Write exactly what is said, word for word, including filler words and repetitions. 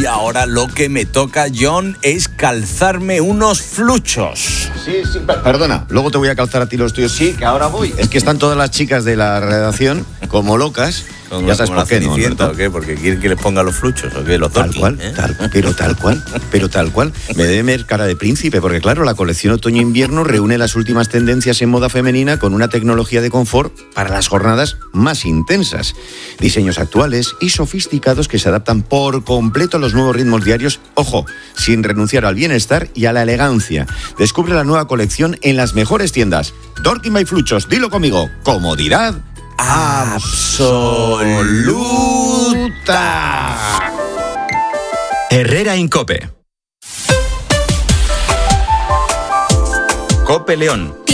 Y ahora lo que me toca, John, es calzarme unos fluchos. Sí, sí, perdona, luego te voy a calzar a ti los tuyos. Sí, que ahora voy. Es que están todas las chicas de la redacción como locas. Como, ya sabes por qué, ¿no? ¿O qué? ¿Porque quieren que les ponga los fluchos o qué? Los tal Dorkin, cual, ¿eh? tal, pero tal cual, pero tal cual. Me debe ver cara de príncipe, porque claro, la colección otoño-invierno reúne las últimas tendencias en moda femenina con una tecnología de confort para las jornadas más intensas. Diseños actuales y sofisticados que se adaptan por completo a los nuevos ritmos diarios, ojo, sin renunciar al bienestar y a la elegancia. Descubre la nueva colección en las mejores tiendas. Dorkin by Fluchos, dilo conmigo, comodidad absoluta. Herrera en COPE. COPE León.